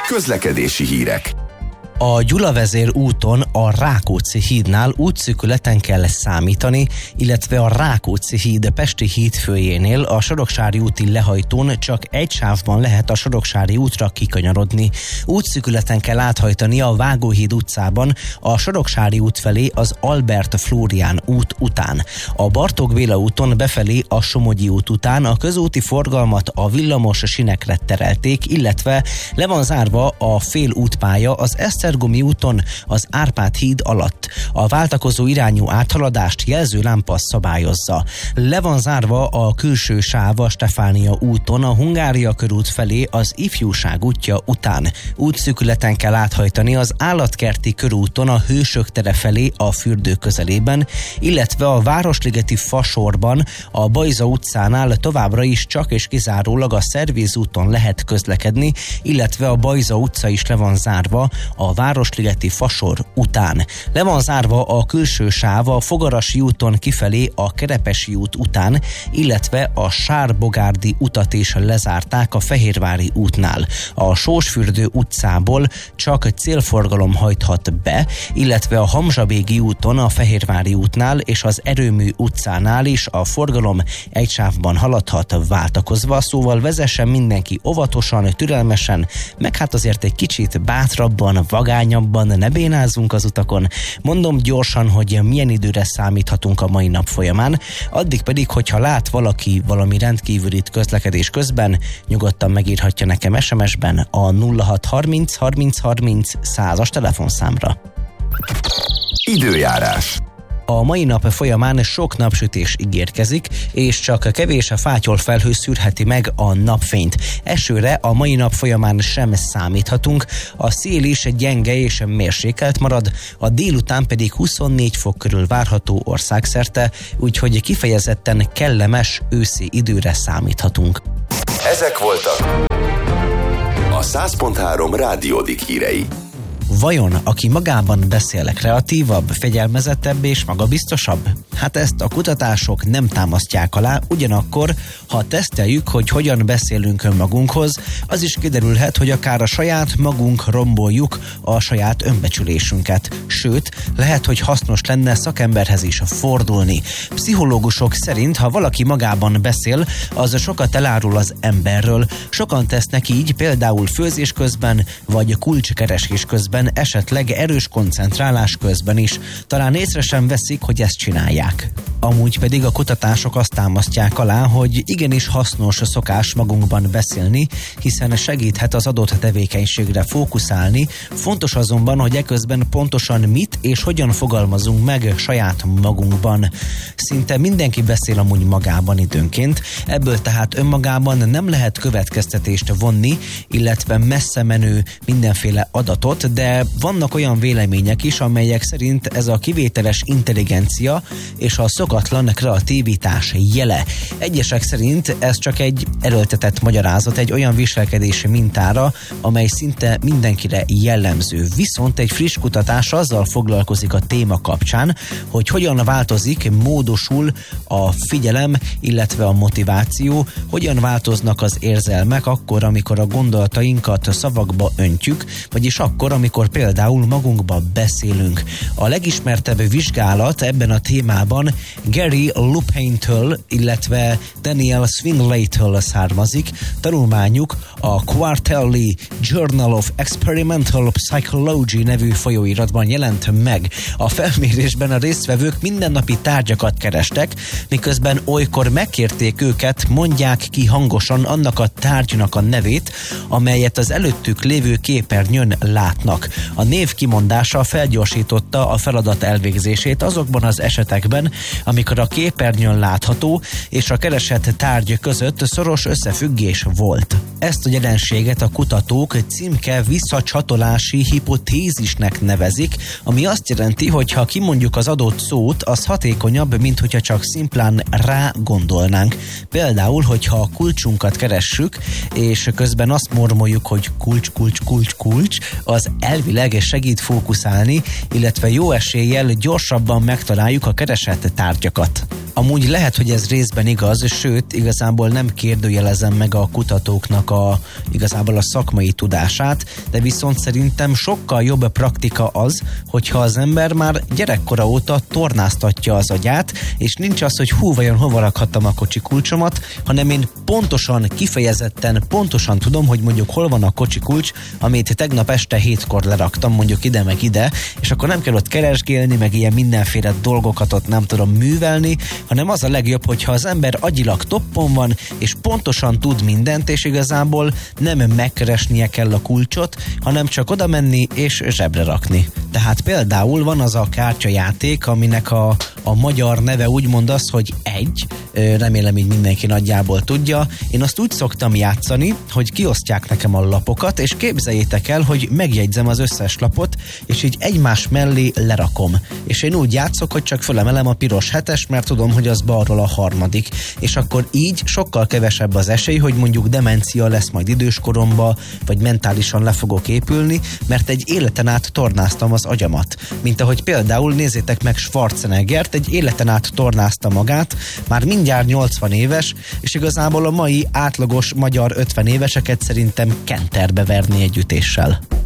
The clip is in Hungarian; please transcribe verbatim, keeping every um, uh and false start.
Közlekedési hírek. A Gyulavezér úton a Rákóczi hídnál útszűkületen kell számítani, illetve a Rákóczi híd Pesti hídfőjénél a Soroksári úti lehajtón csak egy sávban lehet a Soroksári útra kikanyarodni. Útszűkületen kell áthajtani a Vágóhíd utcában a Soroksári út felé az Albert Flórián út után. A Bartók Béla úton befelé a Somogyi út után a közúti forgalmat a villamos sinekre terelték, illetve le van zárva a fél útpálya az Esztergomi úton az Árpád híd alatt. A váltakozó irányú áthaladást jelzőlámpa szabályozza. Le van zárva a külső sáv a Stefánia úton a Hungária körút felé az Ifjúság útja után. Útszűkületen kell áthajtani az Állatkerti körúton a Hősök tere felé a fürdő közelében, illetve a Városligeti fasorban a Bajza utcánál továbbra is csak és kizárólag a Szerviz úton lehet közlekedni, illetve a Bajza utca is le van zárva a Városligeti fasor után. Le van zárva a külső sáv a Fogarasi úton kifelé a Kerepesi út után, illetve a Sárbogárdi utat is lezárták a Fehérvári útnál. A Sósfürdő utcából csak célforgalom hajthat be, illetve a Hamzsabégi úton a Fehérvári útnál és az Erőmű utcánál is a forgalom egy sávban haladhat váltakozva, szóval vezessen mindenki óvatosan, türelmesen, meg hát azért egy kicsit bátrabban, vagányabban, ne bénázzunk az utakon. Mondom gyorsan, hogy milyen időre számíthatunk a mai nap folyamán, addig pedig, hogyha lát valaki valami rendkívülit közlekedés közben, nyugodtan megírhatja nekem es em es-ben a nulla hat harminc harminc harminc százas telefonszámra. Időjárás. A mai nap folyamán sok napsütés ígérkezik, és csak kevés a fátyol felhő szűrheti meg a napfényt. Esőre a mai nap folyamán sem számíthatunk, a szél is gyenge és mérsékelt marad, a délután pedig huszonnégy fok körül várható országszerte, úgyhogy kifejezetten kellemes őszi időre számíthatunk. Ezek voltak a száz pont három Rádiódik hírei. Vajon, aki magában beszél, kreatívabb, fegyelmezettebb és magabiztosabb? Hát ezt a kutatások nem támasztják alá, ugyanakkor, ha teszteljük, hogy hogyan beszélünk önmagunkhoz, az is kiderülhet, hogy akár a saját magunk romboljuk a saját önbecsülésünket. Sőt, lehet, hogy hasznos lenne szakemberhez is fordulni. Pszichológusok szerint, ha valaki magában beszél, az sokat elárul az emberről. Sokan tesznek így, például főzés közben, vagy kulcskeresés közben, esetleg erős koncentrálás közben is. Talán észre sem veszik, hogy ezt csinálják. Amúgy pedig a kutatások azt támasztják alá, hogy igenis hasznos szokás magunkban beszélni, hiszen segíthet az adott tevékenységre fókuszálni. Fontos azonban, hogy eközben pontosan mit és hogyan fogalmazunk meg saját magunkban. Szinte mindenki beszél amúgy magában időnként, ebből tehát önmagában nem lehet következtetést vonni, illetve messze menő mindenféle adatot, de vannak olyan vélemények is, amelyek szerint ez a kivételes intelligencia és a szokatlan kreativitás jele. Egyesek szerint ez csak egy erőltetett magyarázat egy olyan viselkedési mintára, amely szinte mindenkire jellemző. Viszont egy friss kutatás azzal foglalkozik a téma kapcsán, hogy hogyan változik, módosul a figyelem, illetve a motiváció, hogyan változnak az érzelmek akkor, amikor a gondolatainkat szavakba öntjük, vagyis akkor, amikor például magunkba beszélünk. A legismertebb vizsgálat ebben a témában Gary Lupin-től, illetve Daniel Swingley-től származik. Tanulmányuk a Quarterly Journal of Experimental Psychology nevű folyóiratban jelent meg. A felmérésben a résztvevők mindennapi tárgyakat kerestek, miközben olykor megkérték őket, mondják ki hangosan annak a tárgynak a nevét, amelyet az előttük lévő képernyőn látnak. A név kimondása felgyorsította a feladat elvégzését azokban az esetekben, amikor a képernyőn látható és a keresett tárgy között szoros összefüggés volt. Ezt a jelenséget a kutatók címke visszacsatolási hipotézisnek nevezik, ami azt jelenti, hogy ha kimondjuk az adott szót, az hatékonyabb, mint hogyha csak szimplán rá gondolnánk. Például, hogyha a kulcsunkat keressük, és közben azt mormoljuk, hogy kulcs, kulcs, kulcs, kulcs, az elvileg segít fókuszálni, illetve jó eséllyel gyorsabban megtaláljuk a keresett tárgyakat. Amúgy lehet, hogy ez részben igaz, sőt, igazából nem kérdőjelezem meg a kutatóknak a, igazából a szakmai tudását, de viszont szerintem sokkal jobb praktika az, hogyha az ember már gyerekkora óta tornáztatja az agyát, és nincs az, hogy hú, vajon hova rakhattam a kocsi kulcsomat, hanem én pontosan, kifejezetten pontosan tudom, hogy mondjuk hol van a kocsi kulcs, amit tegnap este hétkor leraktam, mondjuk ide meg ide, és akkor nem kell ott keresgélni, meg ilyen mindenféle dolgokat ott nem tudom művelni, hanem az a legjobb, hogyha az ember agyilag toppon van, és pontosan tud mindent, és igazából nem megkeresnie kell a kulcsot, hanem csak oda menni és zsebre rakni. Tehát például van az a kártyajáték, aminek a, a magyar neve úgymond az, hogy egy, remélem így mindenki nagyjából tudja. Én azt úgy szoktam játszani, hogy kiosztják nekem a lapokat, és képzeljétek el, hogy megjegyzem az összes lapot, és így egymás mellé lerakom. És én úgy játszok, hogy csak fölemelem a piros hetes, mert tudom, hogy az balról a harmadik. És akkor így sokkal kevesebb az esély, hogy mondjuk demencia lesz majd időskoromba, vagy mentálisan le fogok épülni, mert egy életen át tornáztam az agyamat. Mint ahogy például nézzétek meg Schwarzeneggert, egy életen át tornázta magát, már mindjárt nyolcvan éves, és igazából a mai átlagos magyar ötven éveseket szerintem kenterbe verni egy ütéssel.